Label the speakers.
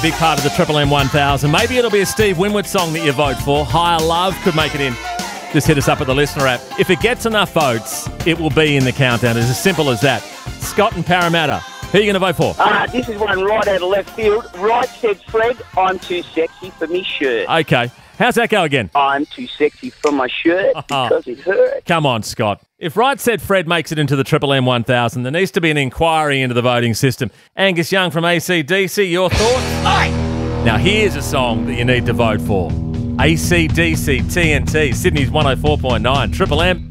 Speaker 1: Big part of the Triple M 1000. Maybe it'll be a Steve Winwood song that you vote for. Higher Love could make it in. Just hit us up at the listener app. If it gets enough votes, it will be in the countdown. It's as simple as that. Scott and Parramatta, who are you going to vote for?
Speaker 2: This is one right out of left field. Right said Fred, I'm too sexy for me shirt.
Speaker 1: Okay. How's that go again?
Speaker 2: I'm too sexy for my shirt because it hurts.
Speaker 1: Come on, Scott. If Right Said Fred makes it into the Triple M 1000, there needs to be an inquiry into the voting system. Angus Young from AC/DC, your thoughts? Aye. Now, here's a song that you need to vote for. AC/DC TNT, Sydney's 104.9, Triple M.